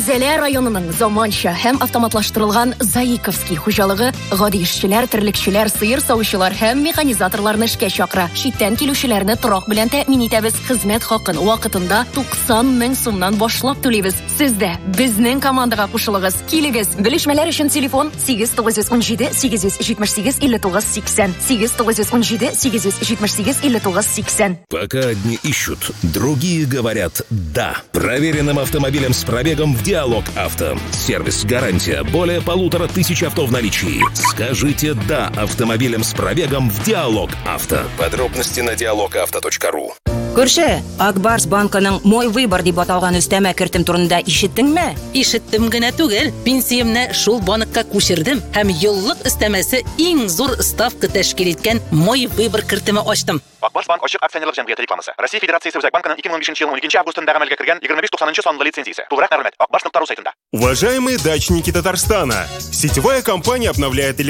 Зәлә районының заманча һәм автоматлаштырылган Заиковский хуҗалыгы гади эшчеләр, терлекчеләр, сыер саучылар һәм механизаторларны эшкә чакыра. Читтән килүчеләрне торак белән тәэмин итәбез. Хезмәт хакын вакытында 90 мең сумнан башлап түлибез. Сез дә безнең командага кушылыгыз. Килегез. Белешмәләр өчен телефон 8917 878 59 80. 8917 878 59 80. Пока одни ищут, другие говорят «да». Проверенным автомобилем с пробегом в Диалог Авто. Сервис-гарантия. Более 1500 авто в наличии. Скажите «да» автомобилем с пробегом в Диалог Авто. Подробности на dialogauto.ru. Күрше, Акбарс банкының «Мой выбор» дип аталган өстәмә кертем турында ишеттеңме? Ишеттем генә түгел, пенсиямне шул банкка күчердем һәм еллык өстәмәсе иң зур ставка тәшкил иткән «Мой выбор» кертеме ачтым. Акбарс банк ачык акционерлык җәмгыяте рекламасы. Россия Федерациясе Үзәк банкының 2015 елның 12 августында гамәлгә кергән 2590 санлы лицензиясе. Тулырак мәгълүмат акбарс.ру сайтында. Уважаемые дачники Татарстана, сетевая компания обновляет